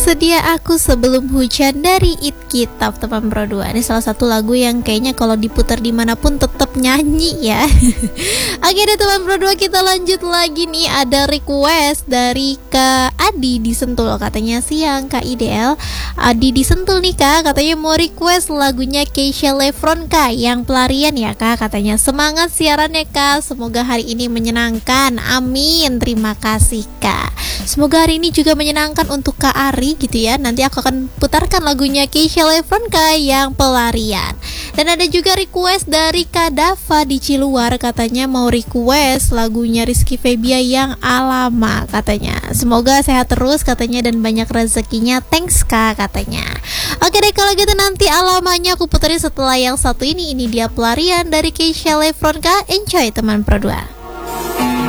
Sedia aku sebelum hujan dari It Kitab teman Pro 2. Ini salah satu lagu yang kayaknya kalau diputar dimanapun tetap nyanyi ya. Oke deh teman Pro 2, kita lanjut lagi nih. Ada request dari Kak Adi di Sentul. Katanya siang Kak Ideal, Adi di Sentul nih Kak, katanya mau request lagunya Keisha Lefron Kak, yang pelarian ya Kak. Katanya semangat siarannya Kak, semoga hari ini menyenangkan, amin. Terima kasih Kak, semoga hari ini juga menyenangkan untuk Kak Ari gitu ya. Nanti aku akan putarkan lagunya Keisha Lefron Kak yang pelarian. Dan ada juga request dari Kak Dava di Ciluar, katanya mau request lagunya Rizky Febian yang Alama katanya. Semoga sehat terus katanya dan banyak rezekinya, thanks Kak katanya. Oke deh kalau gitu, nanti Alamanya aku puterin setelah yang satu ini. Ini dia pelarian dari Keisha Lefron Kak, enjoy teman Pro 2.